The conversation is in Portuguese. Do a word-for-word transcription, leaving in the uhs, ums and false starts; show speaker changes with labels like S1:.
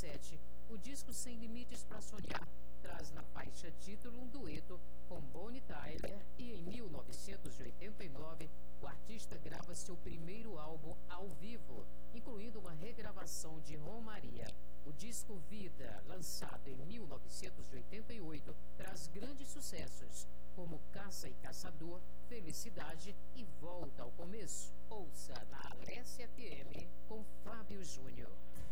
S1: sete, o disco Sem Limites para Sonhar traz na faixa título um dueto com Bonnie Tyler e em mil novecentos e oitenta e nove o artista grava seu primeiro álbum ao vivo, incluindo uma regravação de Romaria. O disco Vida, lançado em mil novecentos e oitenta e oito, traz grandes sucessos, como Caça e Caçador, Felicidade e Volta ao Começo. Ouça na Alessia F M com Fábio Júnior.